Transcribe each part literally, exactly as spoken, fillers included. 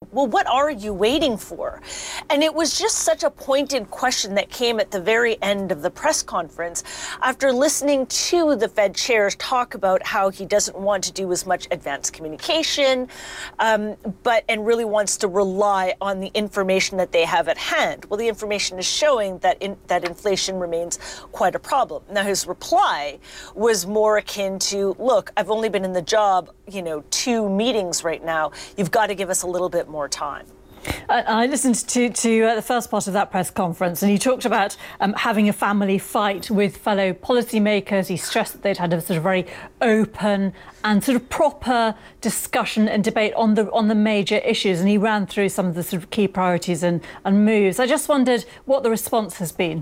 well, what are you waiting for? And it was just such a pointed question that came at the very end of the press conference after listening to the Fed chair talk about how he doesn't want to do as much advanced communication, um, but and really wants to rely on the information that they have at hand. Well, the information is showing that in, that inflation remains quite a problem. Now, his reply was more akin to, look, I've only been in the job, you know, two meetings right now. You've got to give us a little bit more time. Uh, I listened to, to uh, the first part of that press conference, and he talked about um, having a family fight with fellow policymakers. He stressed that they'd had a sort of very open and sort of proper discussion and debate on the on the major issues, and he ran through some of the sort of key priorities and, and moves. I just wondered what the response has been.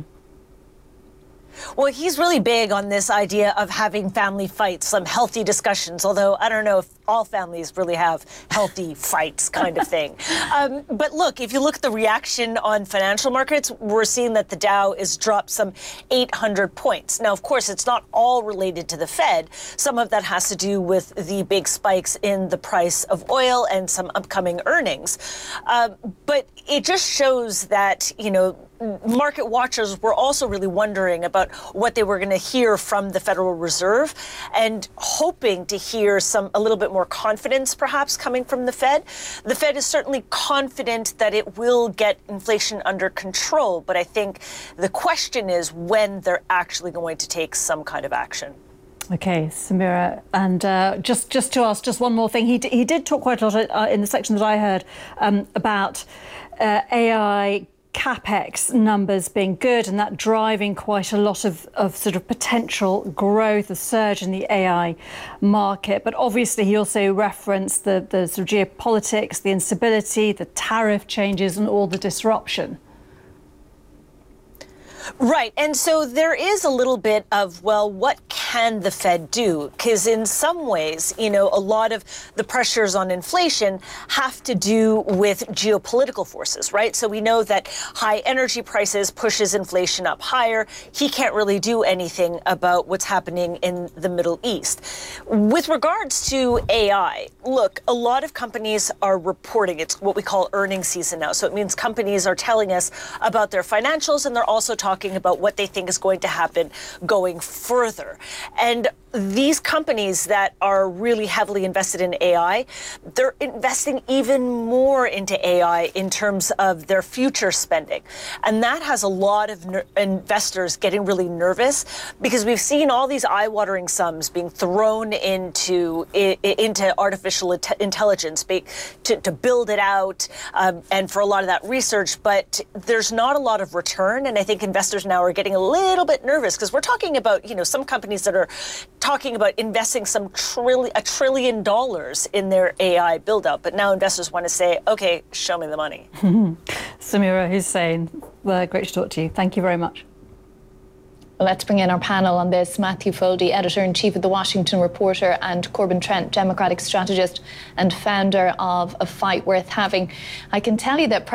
Well, he's really big on this idea of having family fights, some healthy discussions, although I don't know if all families really have healthy fights kind of thing. Um, but look, if you look at the reaction on financial markets, we're seeing that the Dow is dropped some eight hundred points. Now, of course, it's not all related to the Fed. Some of that has to do with the big spikes in the price of oil and some upcoming earnings. Uh, but it just shows that, you know, market watchers were also really wondering about what they were going to hear from the Federal Reserve and hoping to hear some a little bit more confidence perhaps coming from the Fed. The Fed is certainly confident that it will get inflation under control, but I think the question is when they're actually going to take some kind of action. OK, Samira, and uh, just just to ask just one more thing. He, d he did talk quite a lot uh, in the section that I heard um, about uh, A I capex numbers being good and that driving quite a lot of, of sort of potential growth, a surge in the A I market. But obviously he also referenced the, the sort of geopolitics, the instability, the tariff changes and all the disruption. Right. And so there is a little bit of, well, what can the Fed do? Because in some ways, you know, a lot of the pressures on inflation have to do with geopolitical forces, right? So we know that high energy prices pushes inflation up higher. He can't really do anything about what's happening in the Middle East. With regards to A I, look, a lot of companies are reporting. It's what we call earnings season now. So it means companies are telling us about their financials, and they're also talking about what they think is going to happen going further. And these companies that are really heavily invested in A I, they're investing even more into A I in terms of their future spending. And that has a lot of investors getting really nervous because we've seen all these eye-watering sums being thrown into into artificial intelligence to, to build it out um, and for a lot of that research. But there's not a lot of return. And I think investors now are getting a little bit nervous because we're talking about, you know, some companies that are talking about investing some trillion, a trillion dollars in their A I build-out. But now investors want to say, OK, show me the money. Samira Hussain, well, great to talk to you. Thank you very much. Let's bring in our panel on this. Matthew Foldy, Editor-in-Chief of The Washington Reporter, and Corbin Trent, Democratic strategist and founder of A Fight Worth Having. I can tell you that